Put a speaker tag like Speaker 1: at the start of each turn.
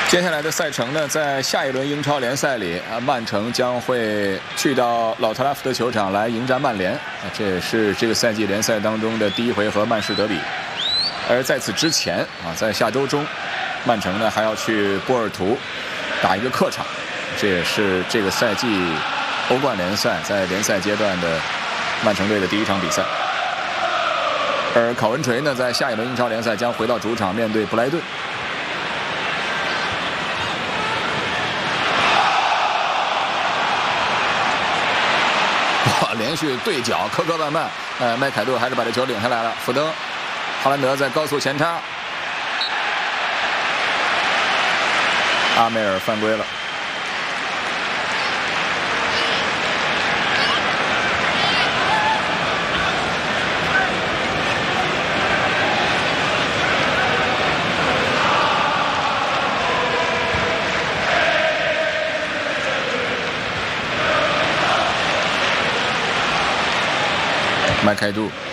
Speaker 1: 接下来的赛程呢，在下一轮英超联赛里曼城将会去到老特拉福德球场来迎战曼联这也是这个赛季联赛当中的第一回合曼市德比。而在此之前在下周中，曼城呢还要去波尔图打一个客场，这也是这个赛季欧冠联赛在联赛阶段的曼城队的第一场比赛。而考文垂呢，在下一轮英超联赛将回到主场面对布莱顿。连续对角磕磕绊绊，麦凯杜还是把这球领下来了。福登，哈兰德在高速前插，阿梅尔犯规了。麦凯杜